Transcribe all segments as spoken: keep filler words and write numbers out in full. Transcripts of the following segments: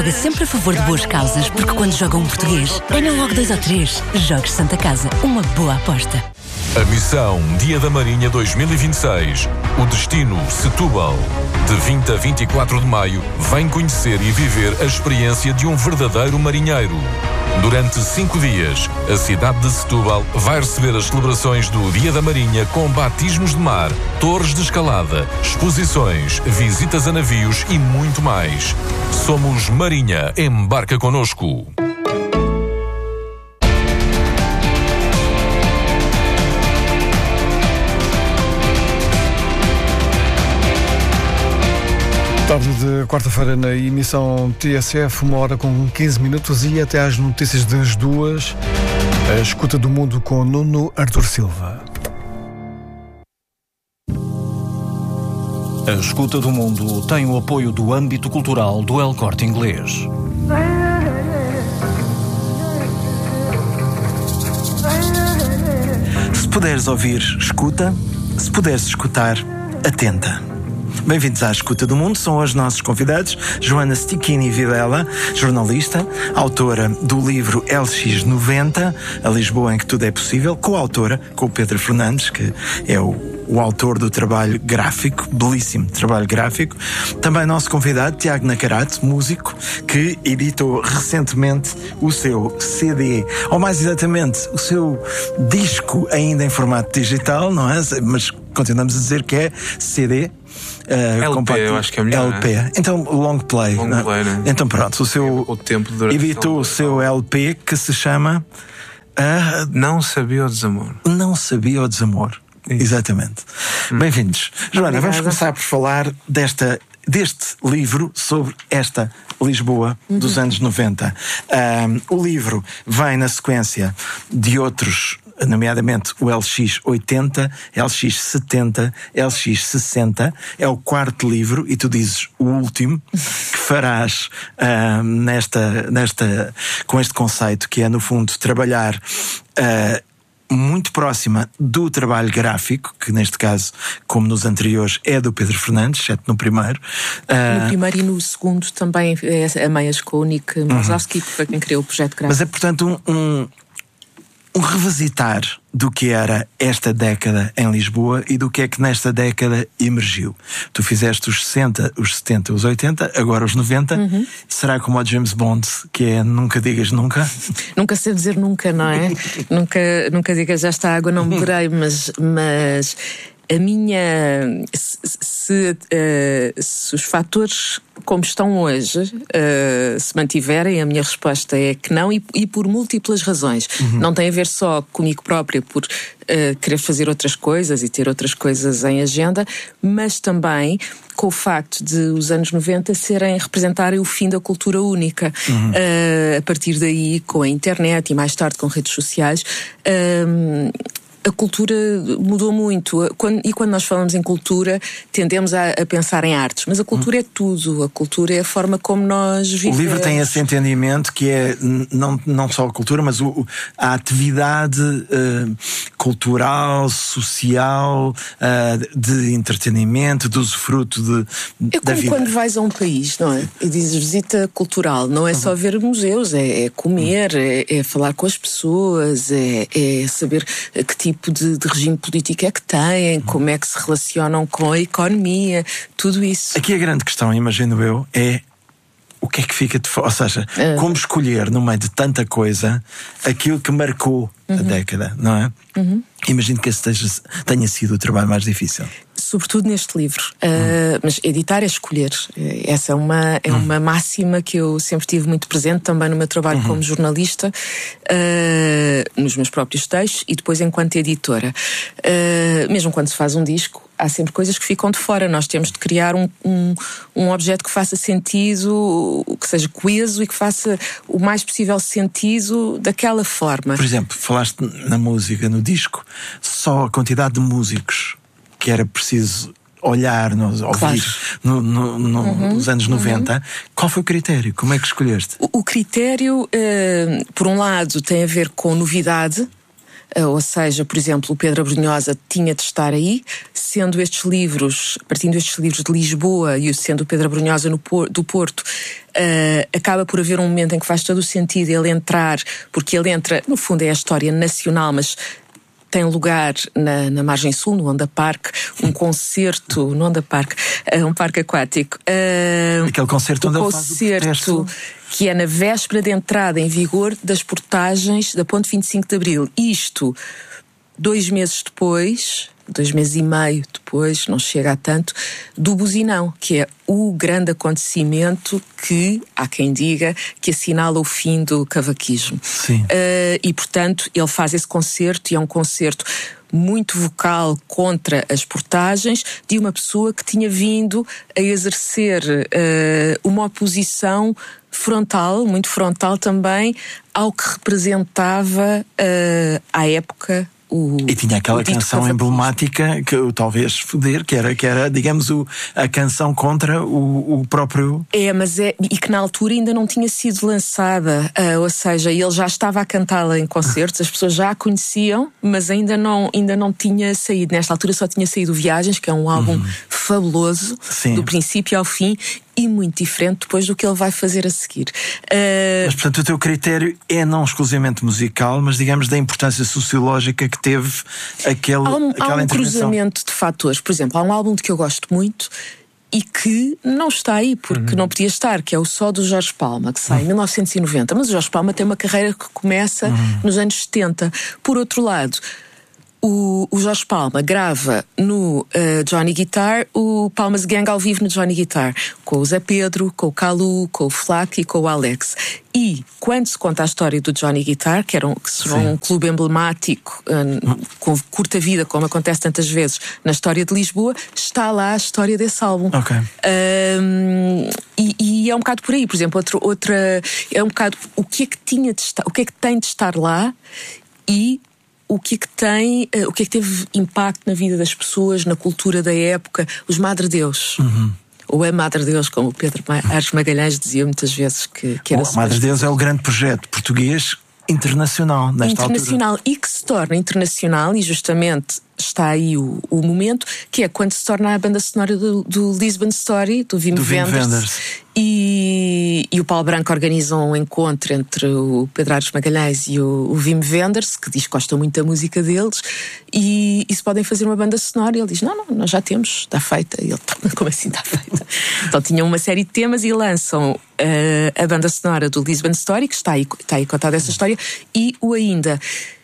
Joga sempre a favor de boas causas, porque quando joga um português, ganham logo dois ou três. Jogos Santa Casa, uma boa aposta. A missão Dia da Marinha dois mil e vinte e seis. O destino Setúbal. De vinte a vinte e quatro de maio, vem conhecer e viver a experiência de um verdadeiro marinheiro. Durante cinco dias, a cidade de Setúbal vai receber as celebrações do Dia da Marinha com batismos de mar, torres de escalada, exposições, visitas a navios e muito mais. Somos Marinha, embarca connosco. Tarde de quarta-feira na emissão T S F, uma hora com quinze minutos e até às notícias das duas, a escuta do mundo com Nuno Artur Silva. A escuta do mundo tem o apoio do âmbito cultural do El Corte Inglês. Se puderes ouvir, escuta. Se puderes escutar, atenta. Bem-vindos à Escuta do Mundo. São hoje nossos convidados Joana Stichini Vilela, jornalista, autora do livro L X noventa, A Lisboa em que tudo é possível, coautora com o Pedro Fernandes, que é o, o autor do trabalho gráfico, belíssimo trabalho gráfico. Também nosso convidado Tiago Nacarato, músico, que editou recentemente o seu C D, ou mais exatamente, o seu disco ainda em formato digital, não é? Mas continuamos a dizer que é C D. Uh, L P, compacto, eu acho que é melhor. L P, né? Então long play, long né? play né? Então pronto, o seu o tempo de editou o seu L P que se chama uh, Não Sabia o Desamor. Não Sabia o Desamor. Isso. Exatamente. Hum. Bem-vindos. Joana, Obrigada. Vamos começar por falar desta, deste livro sobre esta Lisboa uhum. dos anos noventa. Um, o livro vem na sequência de outros, nomeadamente o L X oitenta, L X setenta, L X sessenta. É o quarto livro e tu dizes o último que farás uh, nesta, nesta, com este conceito que é, no fundo, trabalhar uh, muito próxima do trabalho gráfico, que neste caso, como nos anteriores, é do Pedro Fernandes, exceto no primeiro. No uh... primeiro e no segundo também é a Meias com o Nick Mazowski, uhum. que foi quem criou o projeto gráfico. Mas é, portanto, um... um um revisitar do que era esta década em Lisboa e do que é que nesta década emergiu. Tu fizeste os sessenta, os setenta, os oitenta, agora os noventa. Uhum. Será como o James Bond, que é nunca digas nunca? Nunca sei dizer nunca, não é? nunca, nunca digas já está água, não beberei, mas... mas... A minha... Se, se, uh, se os fatores como estão hoje uh, se mantiverem, a minha resposta é que não, e, e por múltiplas razões. Uhum. Não tem a ver só comigo própria por uh, querer fazer outras coisas e ter outras coisas em agenda, mas também com o facto de os anos noventa serem, representarem o fim da cultura única. Uhum. Uh, a partir daí, com a internet e mais tarde com redes sociais... Uh, A cultura mudou muito. Quando, e quando nós falamos em cultura, tendemos a, a pensar em artes. Mas a cultura hum. é tudo. A cultura é a forma como nós vivemos. O livro tem esse entendimento que é não, não só a cultura, mas o, a atividade uh, cultural, social, uh, de entretenimento, de usufruto de, é da vida. É como quando vais a um país, não é? E dizes visita cultural. Não é só ver museus, é, é comer, é, é falar com as pessoas, é, é saber que tipo tipo de, de regime político é que têm, como é que se relacionam com a economia, tudo isso. Aqui a grande questão, imagino eu, é o que é que fica de fora, ou seja, uh. como escolher no meio de tanta coisa aquilo que marcou uhum. a década, não é? Uhum. Imagino que esse tenha sido o trabalho mais difícil. Sobretudo neste livro. Uh, mas editar é escolher. Essa é uma, é uma máxima que eu sempre tive muito presente também no meu trabalho uhum. como jornalista, uh, nos meus próprios textos e depois enquanto editora. Uh, mesmo quando se faz um disco, há sempre coisas que ficam de fora. Nós temos de criar um, um, um objeto que faça sentido, que seja coeso e que faça o mais possível sentido daquela forma. Por exemplo, falaste na música, no disco, só a quantidade de músicos que era preciso olhar, nos, ouvir claro. no, no, no, uhum, nos anos noventa. Uhum. Qual foi o critério? Como é que escolheste? O, o critério, uh, por um lado, tem a ver com novidade. Uh, ou seja, por exemplo, o Pedro Abrunhosa tinha de estar aí. sendo estes livros, partindo estes livros de Lisboa e sendo o Pedro Abrunhosa no Por, do Porto, uh, acaba por haver um momento em que faz todo o sentido ele entrar, porque ele entra, no fundo é a história nacional, mas tem lugar na, na margem sul, no Onda Park, um concerto no Onda Park, uh, um parque aquático. Uh, Aquele concerto onde um ele faz o concerto que é na véspera de entrada em vigor das portagens da Ponte vinte e cinco de Abril. Isto, dois meses depois, dois meses e meio depois, não chega a tanto, do Buzinão, que é o grande acontecimento que, há quem diga, que assinala o fim do cavaquismo. Sim. Uh, e, portanto, ele faz esse concerto, e é um concerto muito vocal contra as portagens de uma pessoa que tinha vindo a exercer uh, uma oposição frontal, muito frontal também, ao que representava uh, à época o, e tinha aquela canção emblemática que eu talvez foder, que era, que era digamos, o, a canção contra o, o próprio... É, mas é, e que na altura ainda não tinha sido lançada, uh, ou seja, ele já estava a cantá-la em concertos, as pessoas já a conheciam, mas ainda não, ainda não tinha saído. Nesta altura só tinha saído Viagens, que é um álbum uhum. fabuloso, Sim. do princípio ao fim, e muito diferente depois do que ele vai fazer a seguir. Uh... Mas, portanto, o teu critério é não exclusivamente musical, mas, digamos, da importância sociológica que teve aquele, há um, aquela há um intervenção. Cruzamento de fatores. Por exemplo, há um álbum de que eu gosto muito e que não está aí, porque uhum. não podia estar, que é o Só do Jorge Palma, que sai uhum. em mil novecentos e noventa. Mas o Jorge Palma tem uma carreira que começa uhum. nos anos setenta. Por outro lado, O, o Jorge Palma grava no uh, Johnny Guitar o Palmas Gang ao vivo no Johnny Guitar, com o Zé Pedro, com o Calu, com o Flaco e com o Alex. E quando se conta a história do Johnny Guitar, que era um, que será um clube emblemático um, com curta vida, como acontece tantas vezes na história de Lisboa, está lá a história desse álbum. Okay. Um, e, e é um bocado por aí. Por exemplo, outro, outra é um bocado o que é que tinha de estar, o que é que tem de estar lá e o que é que tem, uh, o que é que teve impacto na vida das pessoas, na cultura da época, os Madre Deus. Uhum. Ou é Madre Deus, como o Pedro Aires Magalhães dizia muitas vezes que, que era. Bom, Madre Deus é o grande projeto português internacional nesta internacional, altura. E que se torna internacional, e justamente está aí o, o momento, que é quando se torna a banda sonora do, do Lisbon Story, do Wim Wenders, e, e o Paulo Branco organiza um encontro entre o Pedro Aires Magalhães e o, o Wim Wenders, que diz que gosta muito da música deles, e, e se podem fazer uma banda sonora, e ele diz, não, não, nós já temos, está feita. E ele, como assim está feita? Então tinham uma série de temas e lançam uh, a banda sonora do Lisbon Story, que está aí, está aí contada essa história, e o Ainda.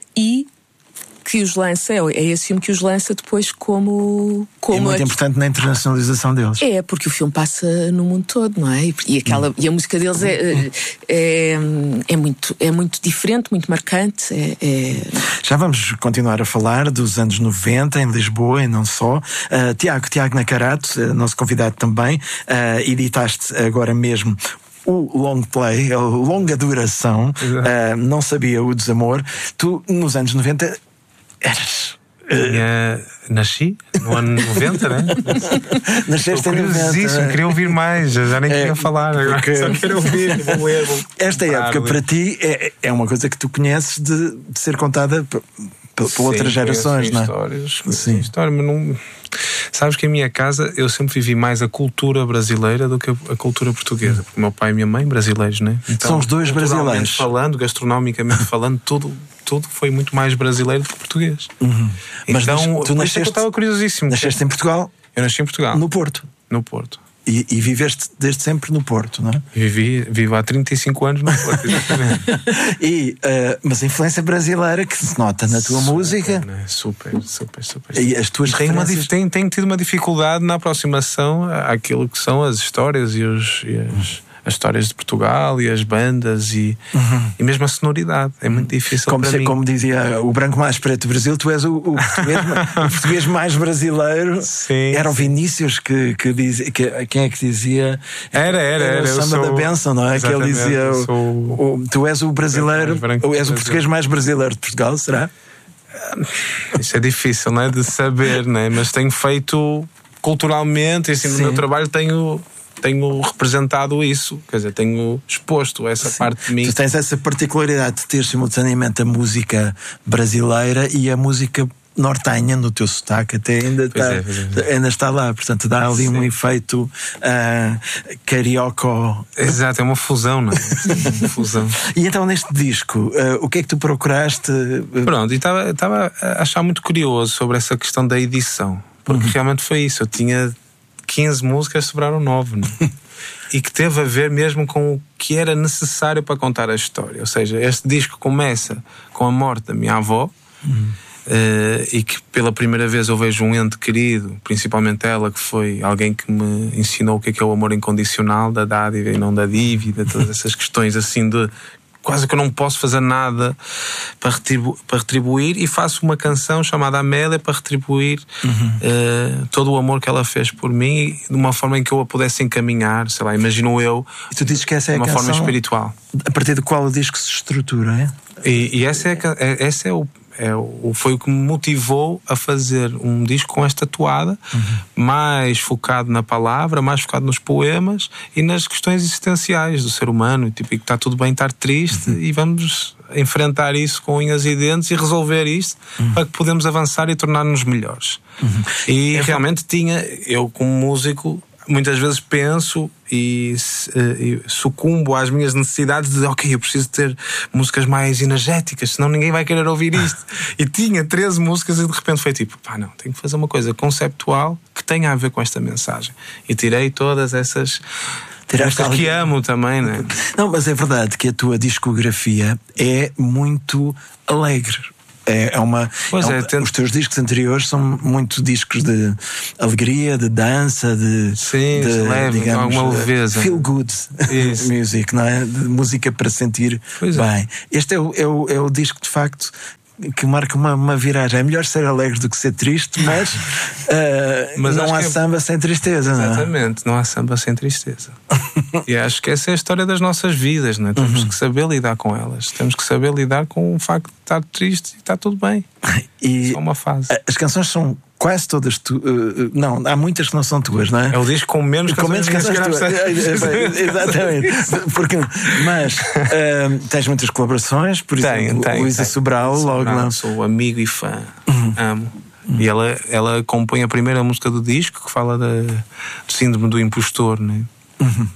E que os lança, é esse filme que os lança depois como... como é muito aqui. Importante na internacionalização deles. É, porque o filme passa no mundo todo, não é? E, aquela, hum. e a música deles é, é, é, muito, é muito diferente, muito marcante. É, é... Já vamos continuar a falar dos anos noventa em Lisboa e não só. Uh, Tiago, Tiago Nacarato, uh, nosso convidado também, uh, editaste agora mesmo o long play, a longa duração, uh, não sabia o desamor. Tu, nos anos noventa, eras... Tinha... Nasci no ano noventa, né? Nasceste em noventa. Queria ouvir mais, já nem é, queria falar agora. Porque... Só quero ouvir, vou ler. Vou... Esta época para ti é, é uma coisa que tu conheces de, de ser contada por, por Sim, outras gerações, não é? Histórias, Sim, história, mas não... Sabes que em minha casa eu sempre vivi mais a cultura brasileira do que a cultura portuguesa, porque o meu pai e a minha mãe brasileiros, né? Então, são os dois brasileiros. Falando, gastronomicamente falando, tudo, tudo foi muito mais brasileiro do que português. Uhum. Mas então, tu nasceste, eu estava curiosíssimo. Nasceste em Portugal? Eu nasci em Portugal. No Porto? No Porto. E, e viveste desde sempre no Porto, não é? Vivi, vivo há trinta e cinco anos no Porto, exatamente. e, uh, mas a influência brasileira que se nota na tua super, música. Né? Super, super, super. E as tuas tem referências... Tenho tem tido uma dificuldade na aproximação àquilo que são as histórias e, os, e as... as histórias de Portugal e as bandas e, uhum. e mesmo a sonoridade. É muito difícil como para se, mim. Como dizia o branco mais preto do Brasil, tu és o, o, português, o português mais brasileiro. Sim, era o sim. Vinícius que, que dizia... Que, quem é que dizia? Era, era, era. era o samba da benção, não é? Que ele dizia... O, o, tu és o brasileiro... O, és o português mais brasileiro de Portugal, será? Isso é difícil, não é? De saber, não é? Mas tenho feito culturalmente, assim, no meu trabalho tenho... tenho representado isso, quer dizer, tenho exposto essa Sim. parte de mim. Tu tens essa particularidade de ter simultaneamente a música brasileira e a música nortenha no teu sotaque, até ainda, está, é, é. ainda está lá, portanto dá ali Sim. um efeito uh, carioca. Exato, é uma fusão, não é? Uma fusão. E então neste disco, uh, o que é que tu procuraste? Pronto, e estava a achar muito curioso sobre essa questão da edição, porque uhum. realmente foi isso, eu tinha quinze músicas, sobraram nove, não é? E que teve a ver mesmo com o que era necessário para contar a história. Ou seja, este disco começa com a morte da minha avó, uhum. Uh, e que pela primeira vez eu vejo um ente querido, principalmente ela, que foi alguém que me ensinou o que é, que é o amor incondicional, da dádiva e não da dívida, todas essas questões assim de quase que eu não posso fazer nada para, retribu- para retribuir, e faço uma canção chamada Amélia para retribuir uhum. uh, todo o amor que ela fez por mim, de uma forma em que eu a pudesse encaminhar, sei lá, imagino eu, e tu dizes que essa é de uma a canção forma espiritual, a partir do qual o disco se estrutura, é? E, e essa é, é, essa é o É, foi o que me motivou a fazer um disco com esta toada, uhum. mais focado na palavra, mais focado nos poemas e nas questões existenciais do ser humano, tipo, que está tudo bem estar triste uhum. e vamos enfrentar isso com unhas e dentes e resolver isto uhum. para que podemos avançar e tornar-nos melhores. Uhum. E é realmente bom. Tinha, eu como músico, muitas vezes penso e, e sucumbo às minhas necessidades de ok, eu preciso ter músicas mais energéticas, senão ninguém vai querer ouvir isto. E tinha treze músicas e de repente foi tipo, pá, não, tenho que fazer uma coisa conceptual que tenha a ver com esta mensagem. E tirei todas essas músicas que amo também, né? Não, mas é verdade que a tua discografia é muito alegre. É, é uma, pois é, é, tento... Os teus discos anteriores são muito discos de alegria, de dança, de, Sim, de leve, digamos, alguma leveza. Feel good music, não é? De música para sentir pois bem. É. Este é o, é, o, é o disco de facto que marca uma, uma viragem. É melhor ser alegre do que ser triste, mas, uh, mas não há samba é... sem tristeza. Exatamente, não, não há samba sem tristeza. E acho que essa é a história das nossas vidas, não é? Temos uhum. que saber lidar com elas. Temos que saber lidar com o facto de estar triste e está tudo bem. E só uma fase. As canções são quase todas tu, uh, não, há muitas que não são tuas, não é? É o disco com menos com menos canções tuas. Exatamente. Porque, mas uh, tens muitas colaborações, por exemplo, Luísa Sobral, logo não. Sou amigo e fã, uhum. amo. Uhum. E ela, ela compõe a primeira música do disco, que fala da, do síndrome do impostor, não é? Uhum.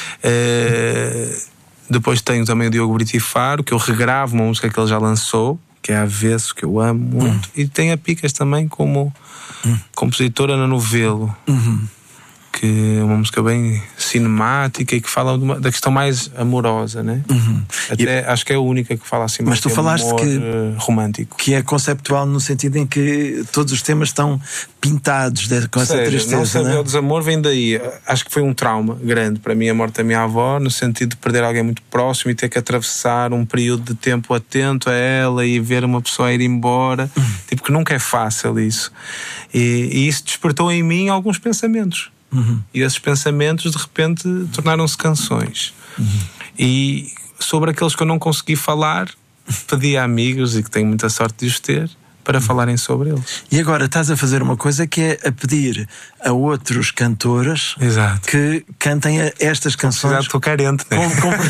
Uh, depois tenho também o Diogo Brito e Faro, que eu regravo uma música que ele já lançou, que é Avesso, que eu amo muito. Uhum. E tem a Picas também como uhum. compositora na Novelo, uhum. que é uma música bem cinemática e que fala de uma, da questão mais amorosa, né? Uhum. Até e... acho que é a única que fala assim mais. Mas tu falaste amor, que romântico, que é conceptual no sentido em que todos os temas estão pintados de, com Ou essa seja, tristeza. Não saber né? o desamor vem daí. Acho que foi um trauma grande para mim a morte da minha avó, no sentido de perder alguém muito próximo e ter que atravessar um período de tempo atento a ela e ver uma pessoa ir embora. Uhum. Tipo, que nunca é fácil isso. E, e isso despertou em mim alguns pensamentos. Uhum. E esses pensamentos de repente tornaram-se canções. Uhum. E sobre aqueles que eu não consegui falar, pedi a amigos, e que tenho muita sorte de os ter, para uhum. falarem sobre eles. E agora estás a fazer uma coisa que é a pedir a outros cantores Exato. Que cantem estas canções. Estou carente, né?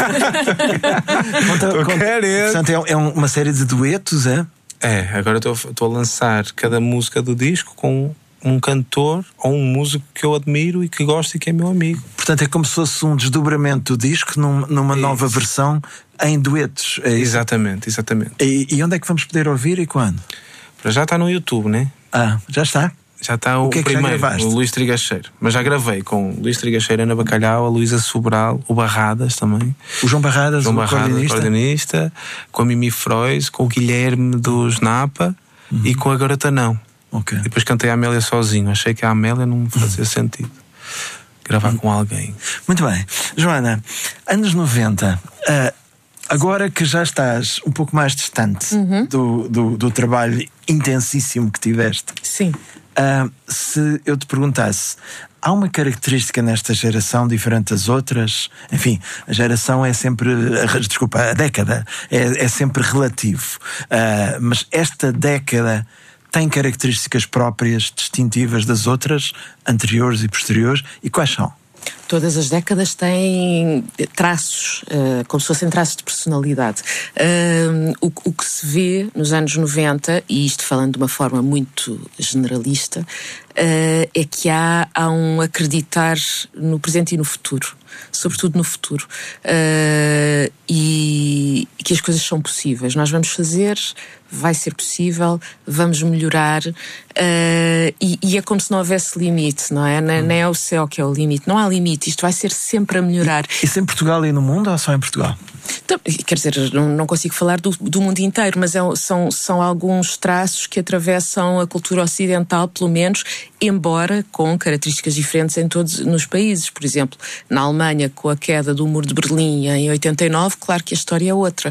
Estou carente. Portanto, é, é uma série de duetos, é? É, agora estou a lançar cada música do disco com um cantor ou um músico que eu admiro e que gosto e que é meu amigo. Portanto, é como se fosse um desdobramento do disco num, numa isso. nova versão em duetos. É exatamente, exatamente. E, e onde é que vamos poder ouvir e quando? Para já está no YouTube, né? Ah, já está? Já está o, o que é que primeiro, já o Luís Trigacheiro. Mas já gravei com o Luís Trigacheiro, Ana Bacalhau, a Luísa Sobral, o Barradas também. O João Barradas, João o Barradas, coordenista, com a Mimi Frois, com o Guilherme dos Napa uhum. e com a Garota Não. Okay. E depois cantei a Amélia sozinho. Achei que a Amélia não me fazia sentido gravar com alguém. Muito bem. Joana, anos noventa, uh, agora que já estás um pouco mais distante uhum. do, do, do trabalho intensíssimo que tiveste, sim. Uh, se eu te perguntasse, há uma característica nesta geração diferente das outras? Enfim, a geração é sempre, desculpa, a década é, é sempre relativo, uh, mas esta década tem características próprias, distintivas das outras, anteriores e posteriores, e quais são? Todas as décadas têm traços, uh, como se fossem traços de personalidade. Uh, o, o que se vê nos anos noventa, e isto falando de uma forma muito generalista, uh, é que há, há um acreditar no presente e no futuro. Sobretudo no futuro. Uh, e, e que as coisas são possíveis. Nós vamos fazer, vai ser possível, vamos melhorar. Uh, e, e é como se não houvesse limite, não é? Nem, nem é o céu que é o limite. Não há limite, isto vai ser sempre a melhorar. E, isso em Portugal e no mundo ou só em Portugal? Então, quer dizer, não, não consigo falar do, do mundo inteiro, mas é, são, são alguns traços que atravessam a cultura ocidental, pelo menos, embora com características diferentes em todos nos países. Por exemplo, na Alemanha, com a queda do Muro de Berlim em oitenta e nove, claro que a história é outra.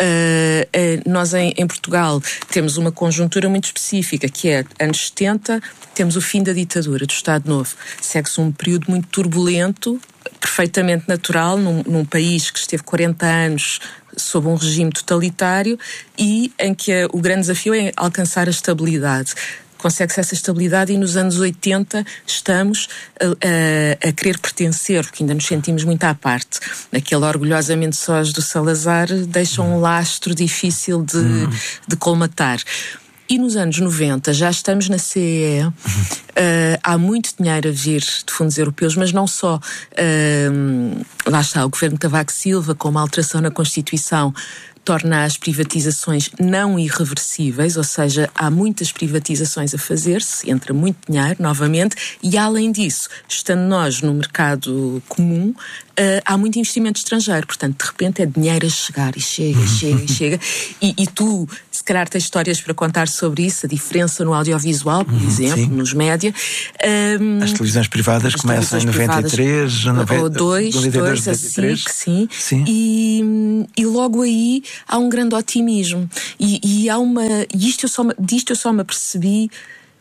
Uh, uh, nós em, em Portugal temos uma conjuntura muito específica, que é anos setenta, temos o fim da ditadura, do Estado Novo. Segue-se um período muito turbulento, perfeitamente natural, num, num país que esteve quarenta anos sob um regime totalitário e em que a, o grande desafio é alcançar a estabilidade. Consegue-se essa estabilidade e nos anos oitenta estamos a, a, a querer pertencer, porque ainda nos sentimos muito à parte. Aquele orgulhosamente sós do Salazar deixa um lastro difícil de, hum. de colmatar. E nos anos noventa já estamos na C E E, uh, há muito dinheiro a vir de fundos europeus, mas não só. Uh, lá está, o governo de Cavaco Silva, com uma alteração na Constituição, torna as privatizações não irreversíveis, ou seja, há muitas privatizações a fazer-se, entra muito dinheiro, novamente, e além disso, estando nós no mercado comum, Uh, há muito investimento estrangeiro, portanto, de repente é dinheiro a chegar e chega, e chega, e chega. E, e tu, se calhar, tens histórias para contar sobre isso, a diferença no audiovisual, por uhum, exemplo, sim. nos média. Um, as televisões privadas as começam televisões em noventa e três, noventa, ou dois, dois, a SIC, sim. sim. E, e logo aí há um grande otimismo. E, e há uma. E isto eu só, disto eu só me apercebi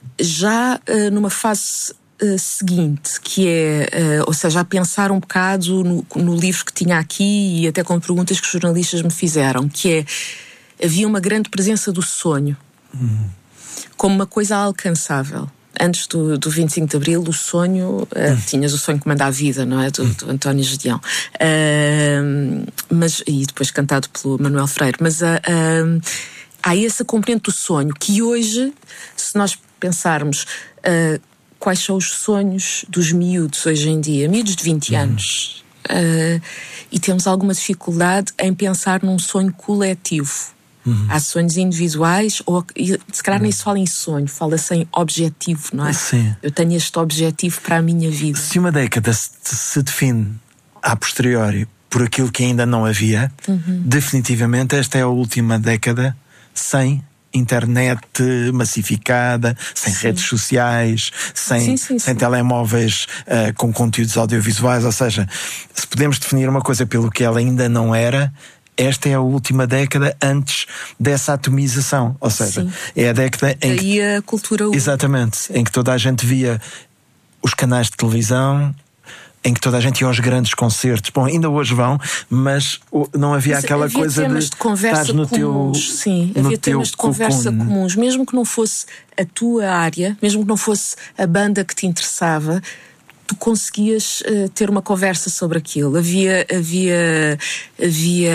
já uh, numa fase. Uh, seguinte, que é, uh, ou seja, a pensar um bocado no, no livro que tinha aqui e até com perguntas que os jornalistas me fizeram, que é, havia uma grande presença do sonho uhum. como uma coisa alcançável. Antes do, do vinte e cinco de Abril, o sonho, uh, uhum. tinhas o sonho que manda a vida, não é? Do, do António Gedeão. Uh, mas, e depois cantado pelo Manuel Freire. Mas uh, uh, há essa componente do sonho que hoje, se nós pensarmos uh, quais são os sonhos dos miúdos hoje em dia, miúdos de vinte uhum. anos, uh, e temos alguma dificuldade em pensar num sonho coletivo. Uhum. Há sonhos individuais, ou se calhar uhum. nem se fala em sonho, fala-se em objetivo, não é? Sim. Eu tenho este objetivo para a minha vida. Se uma década se, se define a posteriori por aquilo que ainda não havia, uhum. definitivamente esta é a última década sem internet massificada, sem sim. redes sociais, sem, sim, sim, sem sim. telemóveis uh, com conteúdos audiovisuais. Ou seja, se podemos definir uma coisa pelo que ela ainda não era, esta é a última década antes dessa atomização. Ou seja, sim. é a década em Daí que, a cultura exatamente, sim. em que toda a gente via os canais de televisão, em que toda a gente ia aos grandes concertos. Bom, ainda hoje vão, mas não havia mas aquela havia coisa temas de, de conversa no comuns, teu, sim, no havia temas de conversa cocone. comuns, mesmo que não fosse a tua área, mesmo que não fosse a banda que te interessava, tu conseguias uh, ter uma conversa sobre aquilo. Havia, havia, havia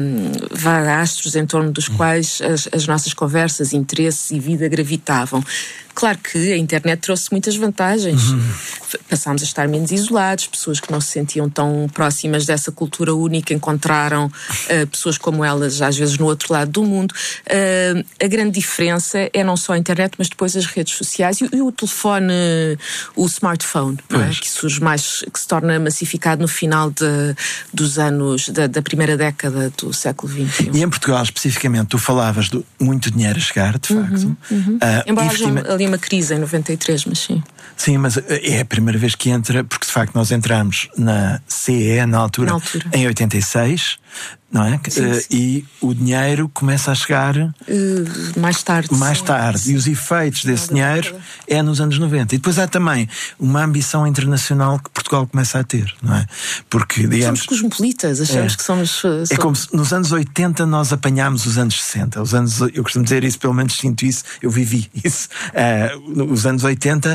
um, astros em torno dos quais as, as nossas conversas, interesses e vida gravitavam. Claro que a internet trouxe muitas vantagens. Uhum. Passámos a estar menos isolados, pessoas que não se sentiam tão próximas dessa cultura única encontraram uh, pessoas como elas, às vezes no outro lado do mundo. Uh, a grande diferença é não só a internet, mas depois as redes sociais e, e o telefone, o smartphone, não é? Que surge mais, que se torna massificado no final de, dos anos, da, da primeira década do século vinte e um. E em Portugal, especificamente, tu falavas de muito dinheiro a chegar, de uhum, facto. Uhum. Uh, Embora investima... haja ali uma crise em noventa e três, mas sim. Sim, mas é a primeira vez que entra, porque de facto nós entramos na C E E na altura, na altura. em oitenta e seis, não é? Sim, uh, sim. E o dinheiro começa a chegar uh, mais tarde. Mais sim. tarde. Sim. E os efeitos desse dinheiro é nos anos noventa. E depois há também uma ambição internacional que Portugal começa a ter, não é? Porque, digamos. Somos cosmopolitas, achamos é, que somos, somos. É como se nos anos oitenta nós apanhámos os anos sessenta. Os anos, eu costumo dizer isso, pelo menos sinto isso, eu vivi isso. Uh, os anos oitenta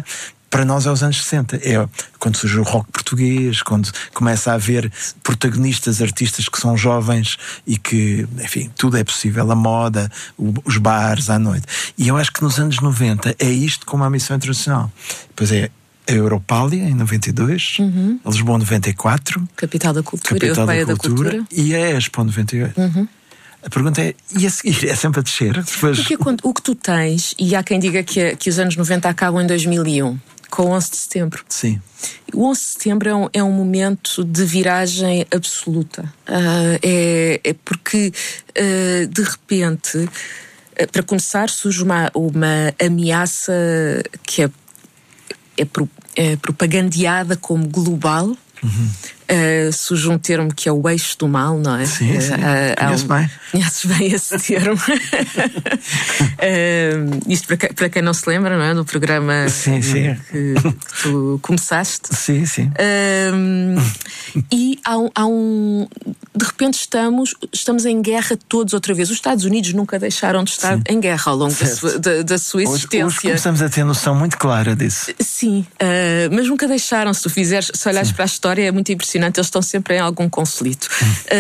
para nós é os anos sessenta. É quando surge o rock português, quando começa a haver protagonistas, artistas que são jovens e que, enfim, tudo é possível, a moda, os bares à noite. E eu acho que nos anos noventa é isto como a Missão Internacional. Depois é a Europália em noventa e dois, uhum. a Lisboa noventa e quatro, Capital da Cultura, Capital da Europeia Cultura, da Cultura, e a Expo noventa e oito. Uhum. A pergunta é, e a seguir? É sempre a descer? Depois... Porque o que tu tens, e há quem diga que, que os anos noventa acabam em dois mil e um, com o onze de setembro. Sim. O onze de setembro é um, é um momento de viragem absoluta. Uh, é, é porque, uh, de repente, uh, para começar, surge uma, uma ameaça que é, é, pro, é propagandeada como global. Uhum. Uh, surge um termo que é o eixo do mal, não é? Sim, sim. Uh, Conheço um... bem. Conheces bem esse termo. uh, isto para, que, para quem não se lembra, não é? No programa sim, sim. Que, que tu começaste. Sim, sim. Uh, e há um, há um... De repente estamos, estamos em guerra todos outra vez. Os Estados Unidos nunca deixaram de estar sim. em guerra ao longo da sua, da, da sua existência. Hoje, hoje começamos a ter noção muito clara disso. Sim, uh, mas nunca deixaram. Se tu fizeres, se olhares sim. para a história, é muito impressionante. Eles estão sempre em algum conflito.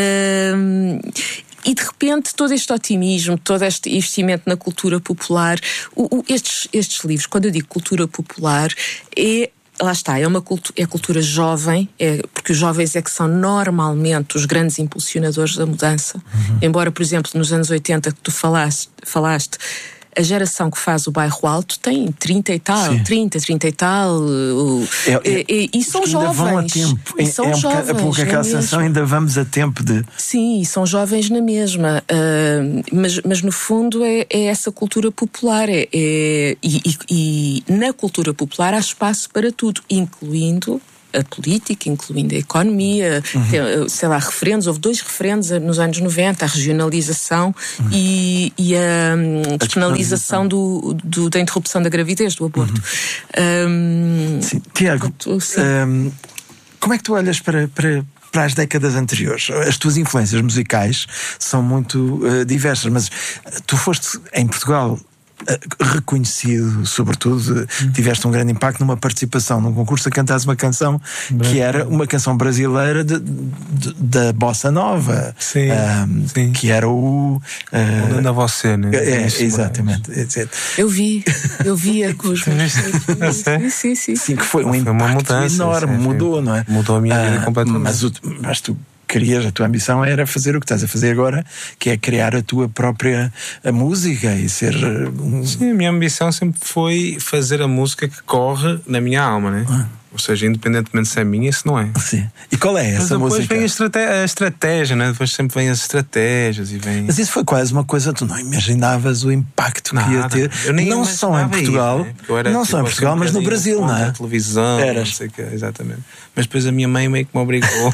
Uh, e de repente todo este otimismo, todo este investimento na cultura popular, o, o, estes, estes livros, quando eu digo cultura popular, é... Lá está, é uma cultura, é cultura jovem, é, porque os jovens é que são normalmente os grandes impulsionadores da mudança. Uhum. Embora, por exemplo, nos anos oitenta que tu falaste, falaste a geração que faz o Bairro Alto tem trinta e tal, sim. trinta, trinta e tal, é, é, e, e são jovens. Ainda vão a tempo. E são é, é jovens. A pouca aquela sensação, ainda vamos a tempo de. Sim, e são jovens na mesma. Uh, mas, mas no fundo é, é essa cultura popular. É, é, e, e, e na cultura popular há espaço para tudo, incluindo a política, incluindo a economia, uhum. tem, sei lá, referendos, houve dois referendos nos anos noventa, a regionalização uhum. e, e a, a despenalização do, do, da interrupção da gravidez, do aborto. Uhum. Um, sim. Tiago, sim. Um, como é que tu olhas para, para, para as décadas anteriores? As tuas influências musicais são muito uh, diversas, mas tu foste em Portugal reconhecido, sobretudo, hum. tiveste um grande impacto numa participação num concurso a cantares uma canção Bem, que era uma canção brasileira de, de, da Bossa Nova, sim, um, sim. que era o uh, da você, né? É, exatamente. Eu vi, eu via com os meus sim, sim, sim. Sim, que foi um foi impacto uma mudança, enorme, sim, mudou, sim. não é? Mudou a minha vida uh, completamente. Mas, o, mas tu querias, a tua ambição era fazer o que estás a fazer agora, que é criar a tua própria a música e ser um... Sim, a minha ambição sempre foi fazer a música que corre na minha alma, né? Ah. Ou seja, independentemente se é minha, se não é. Sim. E qual é essa Mas depois música? Depois vem a estratégia, a estratégia, né? Depois sempre vem as estratégias e vem... Mas isso foi quase uma coisa, tu não imaginavas o impacto Nada. que ia ter. Eu nem não só em Portugal, isso, né? não tipo, só em Portugal, mas no Brasil, não é? Televisão, Eras. não sei o que, exatamente. Mas depois a minha mãe meio que me obrigou.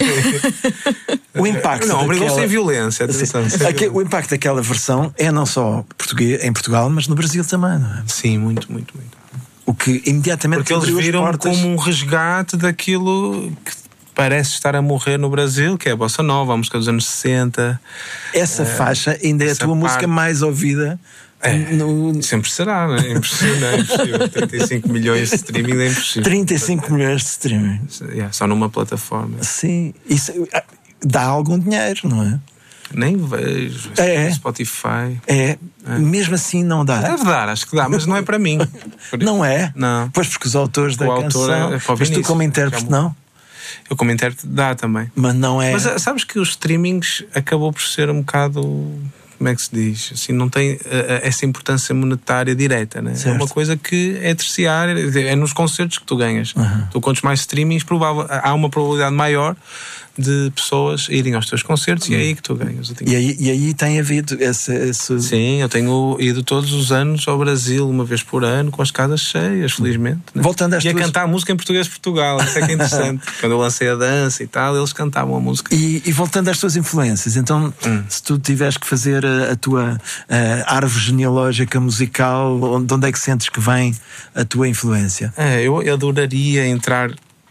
O impacto não, obrigou daquela... sem violência, atenção. Sim. Aqui, o impacto daquela versão é não só português, em Portugal, mas no Brasil também, não é? Sim, muito, muito, muito. O que imediatamente... Porque eles viram como um resgate daquilo que parece estar a morrer no Brasil, que é a Bossa Nova, a música dos anos sessenta. Essa é, faixa ainda é a tua parte... música mais ouvida. É, no... sempre será, não é? É impossível, é impossível. trinta e cinco milhões de streaming é impossível. trinta e cinco milhões de streaming. Yeah, só numa plataforma. Sim, isso dá algum dinheiro, não é? Nem vejo. É. Spotify. É. é. Mesmo assim não dá. Deve dar, acho que dá, mas não é para mim. Não é? Não. Pois porque os autores da o canção... Autor é, é mas tu como intérprete não? Eu como intérprete dá também. Mas não é... Mas sabes que os streamings acabou por ser um bocado... Como é que se diz? Assim, não tem uh, essa importância monetária direta, né? É uma coisa que é terciária, é nos concertos que tu ganhas. Uhum. Tu quantos mais streamings, provável, há uma probabilidade maior de pessoas irem aos teus concertos uhum. e é aí que tu ganhas. Tenho... E, aí, e aí tem havido esse, esse... Sim, eu tenho ido todos os anos ao Brasil, uma vez por ano, com as casas cheias, felizmente. Né? Voltando às e a tuas... cantar música em português de Portugal, isso é que é interessante. Quando eu lancei a dança e tal, eles cantavam a música. E, e voltando às tuas influências, então, hum. se tu tiveres que fazer a, a tua a árvore genealógica musical, de onde é que sentes que vem a tua influência? É, eu, eu adoraria entrar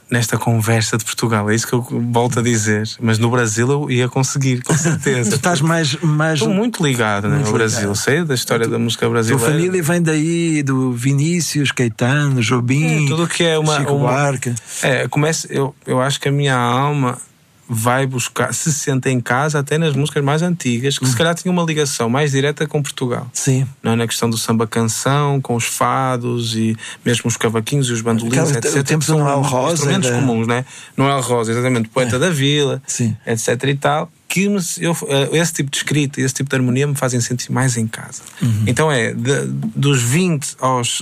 nesta conversa de Portugal. É isso que eu volto a dizer. Mas no Brasil eu ia conseguir, com certeza. Tu estás mais... mais... Estou muito ligado, muito né, ao Brasil. Ligado. Sei da história tu, da música brasileira. A tua família vem daí, do Vinícius, Caetano, Jobim, é, tudo que é uma... Chico uma Buarque. É, começa, eu, eu acho que a minha alma vai buscar, se sente em casa até nas músicas mais antigas, que hum. se calhar tinham uma ligação mais direta com Portugal. Sim. Não é? Na questão do samba-canção, com os fados e mesmo os cavaquinhos e os bandolins, Aquela, etcétera. O tempo do Noel Rosa. Instrumentos era... comuns, né? Noel Rosa, exatamente, poeta é. da vila, Sim. etc e tal. Que me, eu, esse tipo de escrita, esse tipo de harmonia me fazem sentir mais em casa. Uhum. Então é, de, dos vinte aos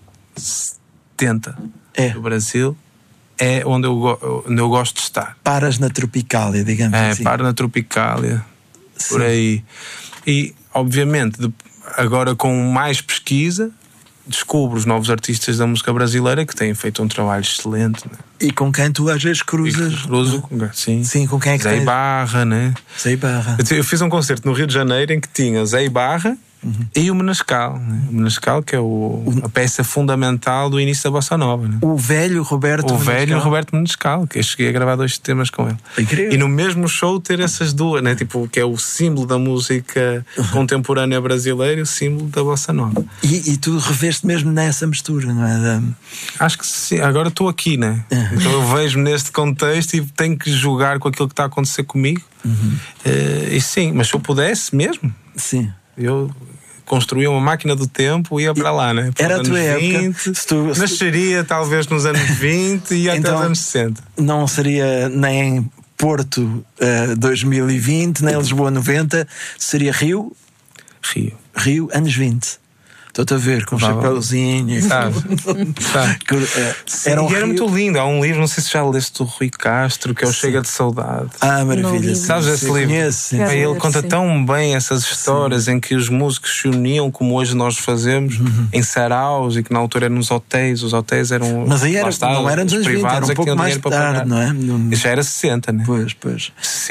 setenta é. do Brasil, é onde eu, onde eu gosto de estar. Paras na Tropicália, digamos é, assim. É, paro na Tropicália, Sim. por aí. E, obviamente, de, agora com mais pesquisa, descubro os novos artistas da música brasileira que têm feito um trabalho excelente. Né? E com quem tu às vezes cruzas? E cruzo, sim. Sim, com quem é que Zé tens? Ibarra, né? Zé Ibarra. Eu, eu fiz um concerto no Rio de Janeiro em que tinha Zé Ibarra, uhum. e o Menescal, né? O Menescal, que é o, o, a peça fundamental do início da Bossa Nova, né? O velho Roberto O Menescal. velho Roberto Menescal, que eu cheguei a gravar dois temas com ele. Incrível. E no mesmo show ter essas duas, né? Tipo, que é o símbolo da música uhum. contemporânea brasileira e o símbolo da Bossa Nova. E, e tu reveste mesmo nessa mistura, não é? Da... Acho que sim. Agora estou aqui, né? Uhum. Então eu vejo-me neste contexto e tenho que jogar com aquilo que está a acontecer comigo. Uhum. Uh, e sim, mas se eu pudesse mesmo, sim. eu construía uma máquina do tempo e ia para lá, né? Para era a tua época. Se tu, se nasceria tu... talvez nos anos vinte e então, até os anos sessenta. Não seria nem Porto uh, dois mil e vinte, nem Lisboa noventa, seria Rio? Rio. Rio, anos vinte. Estou-te a ver, com um chapéuzinho. Sabe? Sabe? Sim, era, um era muito lindo. Há um livro, não sei se já leste, do Rui Castro, que é o sim. Chega de Saudade. Ah, maravilha. Sabes esse livro? Conheço, Bem, ele conta sim. tão bem essas histórias sim. em que os músicos se uniam, como hoje nós fazemos, uhum. em saraus, e que na altura eram nos hotéis. Os hotéis eram. Mas aí era, está, não eram nos anos vinte, era um pouco mais tarde, não é? Isso já era sessenta, né? Pois, pois.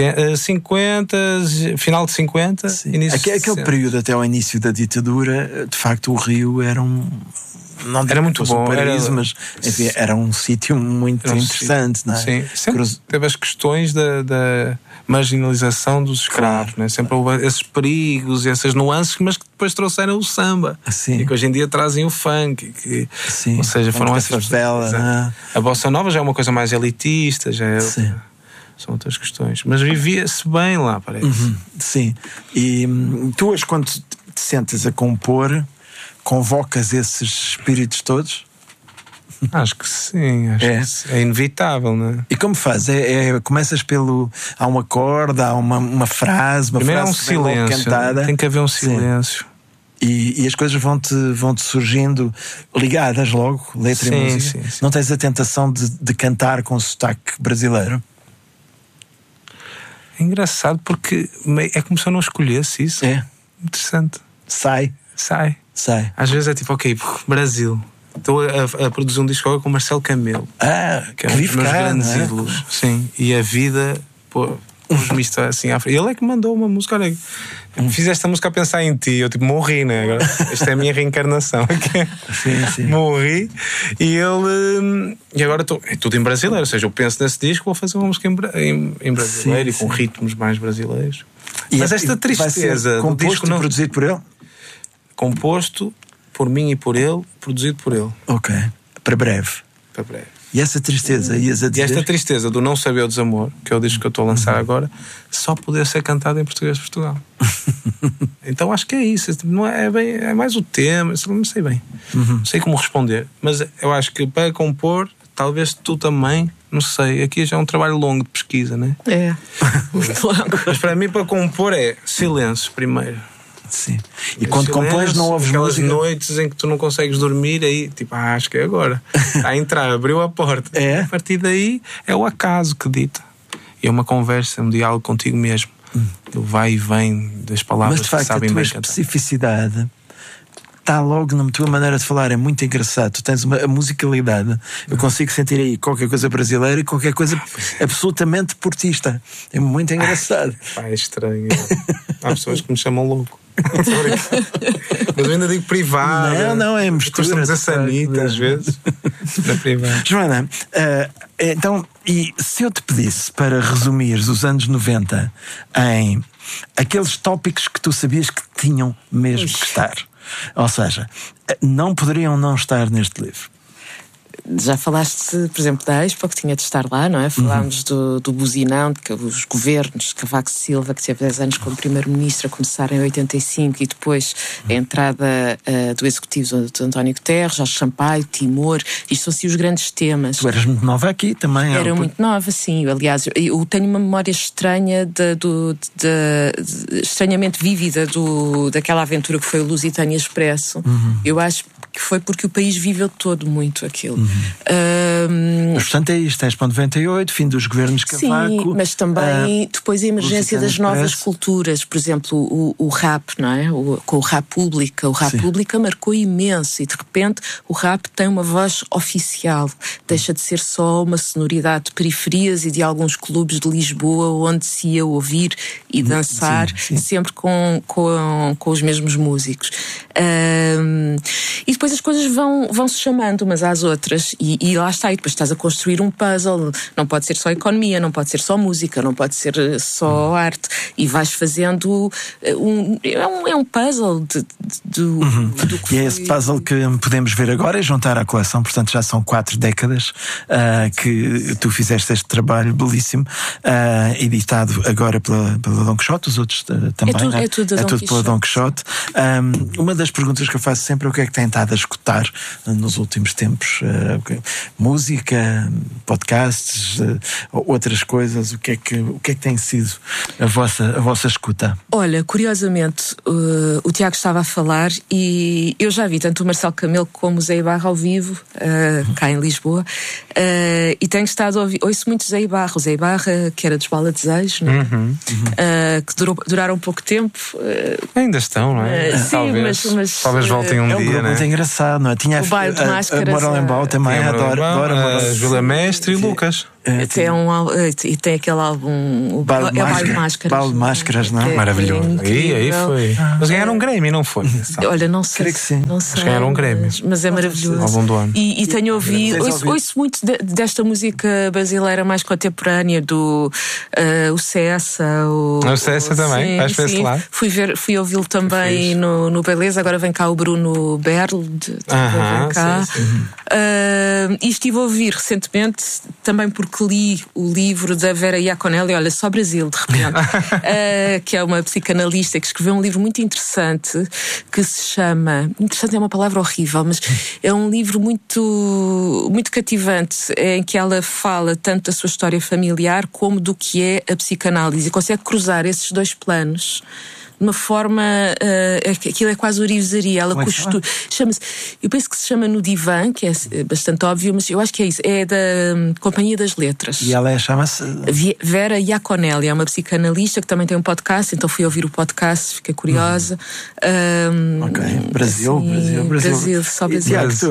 cinquenta, final de cinquenta, sim. início Aquele, de sessenta. Aquele período até ao início da ditadura, de facto, o Rio era um. Não era muito bom, um paraíso, era, mas enfim, era um sítio muito um interessante, sítio, não é? Sim, sempre Cruz... teve as questões da, da marginalização dos escravos, claro, né? Sempre houve esses perigos e essas nuances, mas que depois trouxeram o samba, sim. e que hoje em dia trazem o funk, que, sim. ou seja, foram essas favela, né? A bossa nova já é uma coisa mais elitista, já é sim. são outras questões, mas vivia-se bem lá, parece. Uhum, sim. E hum, tu, quando te sentes a compor, convocas esses espíritos todos? Acho que sim, acho é. que é inevitável, não é? E como faz? É, é, começas pelo. Há um acorde, há uma, uma frase, uma Primeiro frase é um silêncio, cantada. Tem que haver um silêncio. E, e as coisas vão-te vão-te surgindo ligadas logo, letra sim, e música. Sim, sim. Não tens a tentação de, de cantar com sotaque brasileiro? É engraçado porque é como se eu não escolhesse isso. É. Interessante. Sai. Sai. Sai. Às vezes é tipo, ok, Brasil. Estou a, a produzir um disco com o Marcelo Camelo. Ah, que é um dos meus grandes é? ídolos. Sim. E a vida, pô, pôs-me isto assim à frente. Ele é que mandou uma música, olha, fiz esta música a pensar em ti. Eu tipo, morri, né? Agora, esta é a minha reencarnação. Sim, sim. Morri. E ele. E agora estou. É tudo em brasileiro. Ou seja, eu penso nesse disco, vou fazer uma música em, em, em brasileiro, sim, e com sim. ritmos mais brasileiros. E Mas esta tristeza. Composto do disco não... e produzido por ele? Composto por mim e por ele, produzido por ele. Ok. Para breve. Para breve. E essa tristeza, ias a dizer? E esta tristeza do Não Saber o Desamor, que é o disco que eu estou a lançar uhum. agora, só poder ser cantado em português de Portugal. Então acho que é isso. Não é, bem, é mais o tema, não sei bem. Uhum. Não sei como responder. Mas eu acho que para compor, talvez tu também, não sei, aqui já é um trabalho longo de pesquisa, não é? É. Muito longo. Mas para mim, para compor, é silêncio primeiro. Sim. E quando compões não ouves aquelas música? noites em que tu não consegues dormir, aí tipo, ah, acho que é agora. Está a entrar, abriu a porta. É? A partir daí é o acaso que dita. E é uma conversa, um diálogo contigo mesmo. Hum. Do vai e vem das palavras. Mas de facto, que sabem a tua bem cantar. especificidade está logo na tua maneira de falar. É muito engraçado. Tu tens uma a musicalidade. Eu consigo sentir aí qualquer coisa brasileira e qualquer coisa absolutamente portista. É muito engraçado. Pá, é estranho. Há pessoas que me chamam louco. Mas eu ainda digo privado. Não, não, é mistura. Costamos a sanita às vezes. Na privada. Joana, uh, então, e se eu te pedisse para resumires os anos noventa em aqueles tópicos que tu sabias que tinham mesmo que estar, ou seja, não poderiam não estar neste livro? Já falaste, por exemplo, da Expo, que tinha de estar lá, não é? Falámos uhum. do, do buzinão, de que os governos, Cavaco Silva, que teve dez anos como primeiro-ministro, a começar em oitenta e cinco, e depois a entrada uh, do executivo de António Guterres, Jorge Sampaio, Timor, isto são assim os grandes temas. Tu eras muito nova aqui também. Era eu... muito nova, sim. Aliás, eu tenho uma memória estranha, de, do, de, de, estranhamente vívida do, daquela aventura que foi o Lusitânia Expresso. Uhum. Eu acho que foi porque o país viveu todo muito aquilo. Uhum. Um, mas portanto é isto, Expo noventa e oito, fim dos governos Cavaco. Sim, mas também uh, depois a emergência das novas Expresso. Culturas, por exemplo, o, o rap, não é? O, com o rap pública. O rap sim. pública marcou imenso e de repente o rap tem uma voz oficial. Deixa de ser só uma sonoridade de periferias e de alguns clubes de Lisboa onde se ia ouvir e dançar sim, sim. sempre com, com, com os mesmos músicos. Um, e depois as coisas vão, vão se chamando umas às outras e, e lá está, e depois estás a construir um puzzle. Não pode ser só economia, não pode ser só música, não pode ser só hum. arte, e vais fazendo um, é, um, é um puzzle de, de, de, uhum. do que e foi... é esse puzzle que podemos ver agora e juntar à coleção. Portanto já são quatro décadas uh, que tu fizeste este trabalho belíssimo, uh, editado agora pela, pela Dom Quixote, os outros uh, também, é tudo, né? é tudo, é tudo pela Dom Quixote. Um, uma das perguntas que eu faço sempre é o que é que tem estado a escutar nos últimos tempos. Uh, música, podcasts, uh, outras coisas. O que é que, o que é que tem sido a vossa, a vossa escuta? Olha, curiosamente, uh, o Tiago estava a falar e eu já vi tanto o Marcelo Camelo como o Zé Ibarra ao vivo, uh, cá em Lisboa, uh, e tenho estado a ouvir, ouço muito Zé Ibarra, o Zé Ibarra, que era dos Bala Desejos, não é? Uhum, uhum. Uh, que durou, duraram um pouco tempo. Uh, Ainda estão, não é? Uh, sim, talvez, mas, mas talvez voltem um é um dia, grupo né? muito engraçado, não é? Tinha o baile de a, máscaras, a Moralembaum também, adoro, adoro a Júlia Mestre e Lucas. É, tem um, e tem aquele álbum, o Baile de, é Máscara, Baile de Máscaras. Baile de Máscaras, não é? É, maravilhoso. É aí, aí foi. Ah, mas ganharam um Grammy, não foi? Olha, não sei. Creio que sim. Não sei, mas ganharam um Grammy. Mas, mas é maravilhoso. Álbum do ano. E, e tenho ouvido, ouço, ouço muito de, desta música brasileira mais contemporânea, do uh, o Cessa. O, o Cessa também, sim, vais para esse lado. Fui, ver, fui ouvi-lo também no, no Beleza, agora vem cá o Bruno Berl. De, ah, cá. Sim, sim. Uh, e estive a ouvir recentemente, também porque li o livro da Vera Iaconelli, olha, só Brasil, de repente, uh, que é uma psicanalista que escreveu um livro muito interessante que se chama, interessante é uma palavra horrível, mas é um livro muito, muito cativante, em que ela fala tanto da sua história familiar como do que é a psicanálise e consegue cruzar esses dois planos de uma forma, uh, aquilo é quase orivesaria. Ela é costura, chama-se, eu penso que se chama No Divã, que é bastante óbvio, mas eu acho que é isso, é da um, Companhia das Letras. E ela é, chama-se Vera Iaconelli, é uma psicanalista que também tem um podcast, então fui ouvir o podcast, fiquei curiosa. Uhum. Um, ok, Brasil, assim, Brasil, Brasil, Brasil, só Brasil. E, Tiago,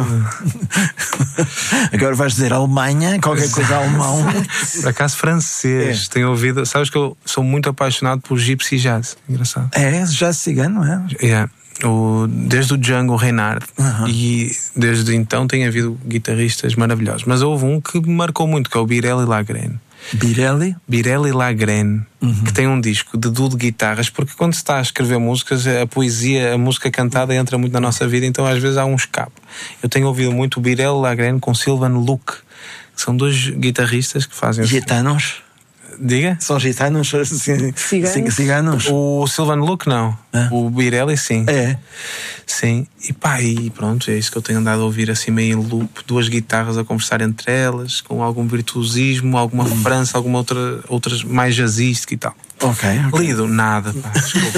tu? Agora vais dizer Alemanha, qualquer coisa alemão. Por acaso francês, é. Tenho ouvido, sabes que eu sou muito apaixonado por gypsy jazz, engraçado. É, jazz cigano, não é? É. Yeah. O, desde o Django Reinhardt uh-huh. e desde então tem havido guitarristas maravilhosos, mas houve um que me marcou muito, que é o Birelli Lagrène. Birelli? Birelli Lagrène, uhum. que tem um disco de duo de guitarras, porque quando se está a escrever músicas, a poesia, a música cantada entra muito na nossa vida, então às vezes há um escape. Eu tenho ouvido muito o Birelli Lagrène com Sylvan Luke, que são dois guitarristas que fazem... Gitanos? Diga? São gitanos? Ciganos? Ciganos? O Sylvan Luke não. Ah. O Birelli sim. É? Sim. E pá, e pronto, é isso que eu tenho andado a ouvir assim meio em loop. Duas guitarras a conversar entre elas, com algum virtuosismo, alguma hum. referência, alguma outra, outras mais jazzística e tal. Ok, okay. Lido, nada, pá, desculpa.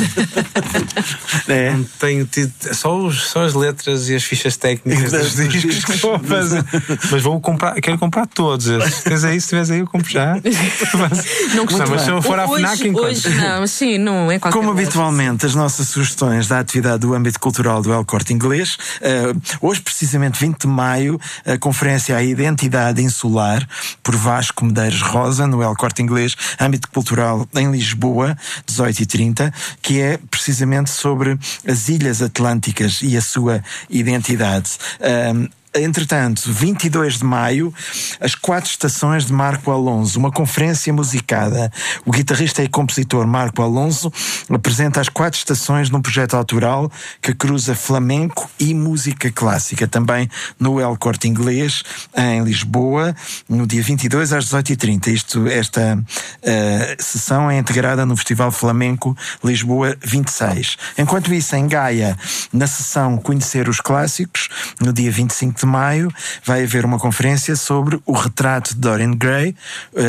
É. Não tenho tido, só, os, só as letras e as fichas técnicas dos discos que vou fazer. Mas vou comprar, quero comprar todos esses. Se tiveres aí, se tiveres aí, eu compro já. Mas, não, não, mas se eu for à FNAC, enquanto. Hoje não, sim, não é qualquer Como coisa. Habitualmente, as nossas sugestões da atividade do âmbito cultural do El Corte Inglês. Uh, hoje, precisamente vinte de maio, a conferência A Identidade Insular, por Vasco Medeiros Rosa, no El Corte Inglês, âmbito cultural em Lisboa. Lisboa, dezoito e trinta, que é precisamente sobre as Ilhas Atlânticas e a sua identidade. Um, Entretanto, vinte e dois de maio, as quatro estações de Marco Alonso, uma conferência musicada. O guitarrista e compositor Marco Alonso apresenta as quatro estações num projeto autoral que cruza flamenco e música clássica, também no El Corte Inglês, em Lisboa, no dia vinte e dois às dezoito e trinta. Isto, esta uh, sessão é integrada no Festival Flamenco Lisboa vinte e seis. Enquanto isso, em Gaia, na sessão Conhecer os Clássicos, no dia vinte e cinco de maio, vai haver uma conferência sobre o retrato de Dorian Gray,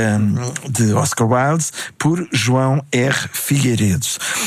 um, de Oscar Wilde, por João R. Figueiredo.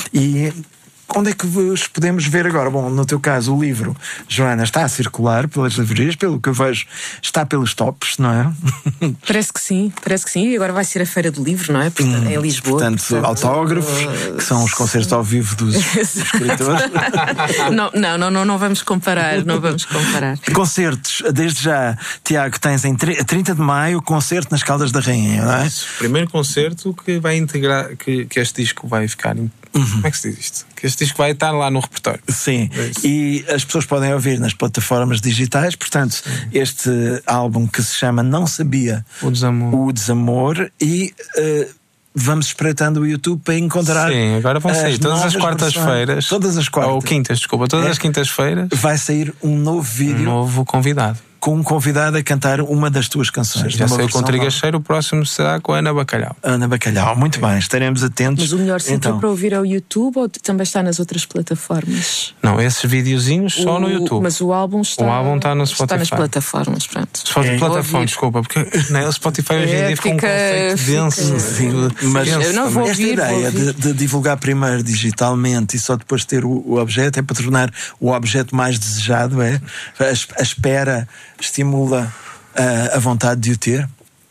E onde é que vos podemos ver agora? Bom, no teu caso, o livro, Joana, está a circular pelas livrarias, pelo que eu vejo, está pelos tops, não é? Parece que sim, parece que sim. E agora vai ser a Feira do Livro, não é? Portanto, hum, em Lisboa. Portanto, portanto autógrafos, uh, que são os concertos ao vivo dos escritores. não, não, não, não, não vamos comparar, não vamos comparar. Concertos, desde já, Tiago, tens em trinta de maio, concerto nas Caldas da Rainha, não é? Isso, primeiro concerto que vai integrar, que, que este disco vai ficar. Uhum. Como é que se diz isto? Que este disco vai estar lá no repertório. Sim, é e as pessoas podem ouvir nas plataformas digitais. Portanto, sim, este álbum que se chama Não Sabia O Desamor, o Desamor e uh, vamos espreitando o YouTube para encontrar. Sim, agora vão sair todas as quartas-feiras. Todas as quartas. Ou quintas, desculpa, todas é, as quintas-feiras. Vai sair um novo vídeo. Um novo convidado. Com um convidado a cantar uma das tuas canções. Sim, já saiu com Trigacheiro, o próximo será com a Ana Bacalhau. Ana Bacalhau, muito sim, bem, estaremos atentos. Mas o melhor sítio então, para ouvir é o YouTube ou também está nas outras plataformas? Não, esses videozinhos só o, no YouTube. Mas o álbum está, o álbum está, no está nas plataformas, pronto. Spotify, é, plataforma, desculpa, porque né, o Spotify hoje em dia fica um conceito fica, denso. Sim, mas eu não vou esta ouvir, ideia vou ouvir. De, de divulgar primeiro digitalmente e só depois ter o, o objeto é para tornar o objeto mais desejado, é? A, a espera estimula a, a vontade de o ter?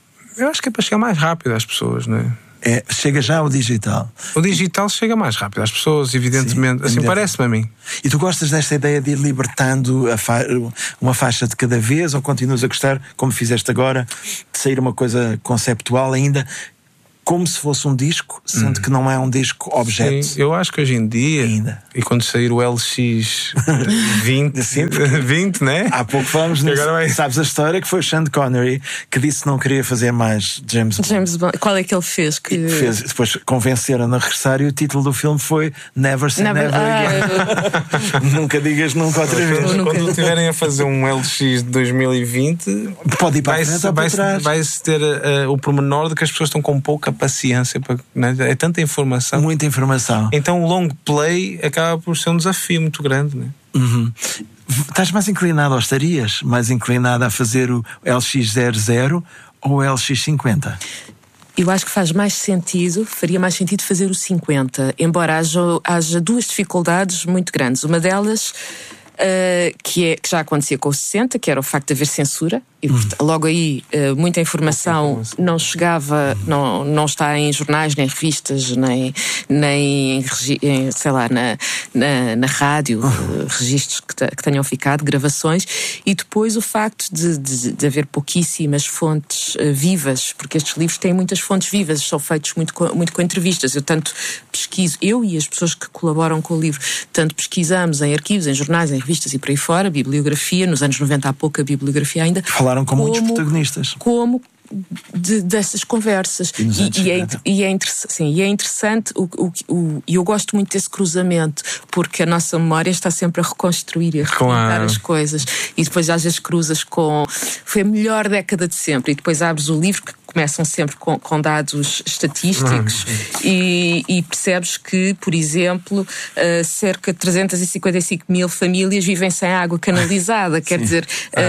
Eu acho que é para chegar mais rápido às pessoas, não é? É, chega já ao digital. O digital chega mais rápido às pessoas, evidentemente. Sim, assim parece-me a mim. E tu gostas desta ideia de ir libertando a fa- uma faixa de cada vez, ou continuas a gostar, como fizeste agora, de sair uma coisa conceptual ainda como se fosse um disco, sendo hum. que não é um disco objeto? Sim, eu acho que hoje em dia, ainda. E quando sair o L X vinte, vinte, né? Há pouco falamos nisso. Vai... Sabes a história que foi o Sean Connery que disse que não queria fazer mais James Bond. James Bond. Qual é que ele fez? Que... fez depois convenceram-no a regressar e o título do filme foi Never Say Never, Never Again. Ah, nunca digas nunca outra vez. Quando nunca... estiverem a fazer um L X de dois mil e vinte, pode ir para vai, frente, vai, para vai-se ter uh, o pormenor de que as pessoas estão com pouca paciência, para, né? É tanta informação. Muita informação. Então o long play acaba por ser um desafio muito grande, né? Uhum. Estás mais inclinado, ou estarias mais inclinado a fazer o L X zero zero ou o L X cinquenta? Eu acho que faz mais sentido, faria mais sentido fazer o cinquenta, embora haja, haja duas dificuldades muito grandes. Uma delas, uh, que, é, que já acontecia com o sessenta, que era o facto de haver censura. E uhum. logo aí uh, muita informação não chegava, uhum. não, não está em jornais, nem revistas, nem, nem em, sei lá, na, na, na rádio, uhum. uh, registros que, que tenham ficado, gravações. E depois o facto de, de, de haver pouquíssimas fontes uh, vivas, porque estes livros têm muitas fontes vivas, são feitos muito com, muito com entrevistas. Eu tanto pesquiso, eu e as pessoas que colaboram com o livro, tanto pesquisamos em arquivos, em jornais, em revistas e por aí fora, bibliografia, nos anos noventa há pouca bibliografia ainda. Falaram com como, muitos protagonistas. Como de, dessas conversas. E, e, e, é, e, é sim, e é interessante, e o, o, eu gosto muito desse cruzamento, porque a nossa memória está sempre a reconstruir e a recontar claro. As coisas. E depois às vezes cruzas com... Foi a melhor década de sempre. E depois abres o livro, que começam sempre com, com dados estatísticos, uhum. e, e percebes que, por exemplo, uh, cerca de trezentas e cinquenta e cinco mil famílias vivem sem água canalizada. Quer dizer,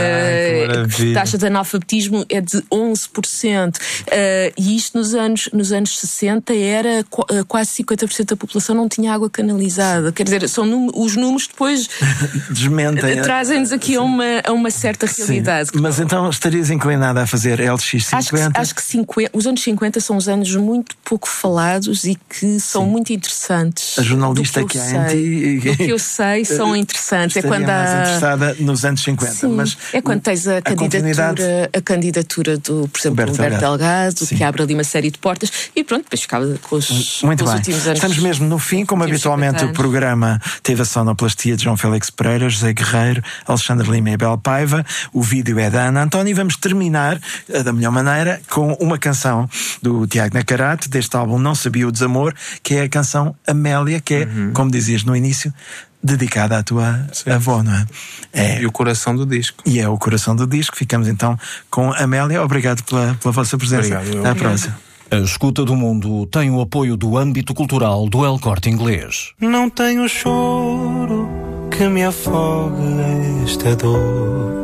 uh, a taxa de analfabetismo é de onze por cento. Uh, e isto nos anos, nos anos sessenta era qu- uh, quase cinquenta por cento da população não tinha água canalizada. Quer dizer, são num, os números depois desmentem. Trazem-nos aqui a uma, a uma certa realidade. Sim. Mas então estarias inclinada a fazer L X cinquenta? Acho que, acho que cinquenta, os anos cinquenta são os anos muito pouco falados e que são Sim. muito interessantes. A jornalista que, que há em ti. Do que eu sei, são interessantes. É quando mais há... interessada nos anos cinquenta. Sim, mas é quando tens a, a candidatura, a candidatura do, por exemplo, Humberto, Humberto Delgado, Delgado que abre ali uma série de portas e pronto, depois ficava com os, muito com os bem. últimos anos. Estamos mesmo no fim, como habitualmente o programa teve a sonoplastia de João Félix Pereira, José Guerreiro, Alexandre Lima e Abel Paiva. O vídeo é da Ana António e vamos terminar da melhor maneira com uma canção do Tiago Nacarato, deste álbum Não Sabia o Desamor, que é a canção Amélia, que é, uhum. como dizias no início, dedicada à tua Sim. avó, não é? é? E o coração do disco. E é o coração do disco. Ficamos então com Amélia. Obrigado pela, pela vossa presença. Obrigado. Até à próxima. A Escuta do Mundo tem o apoio do âmbito cultural do El Corte Inglês. Não tenho choro que me afogue esta dor.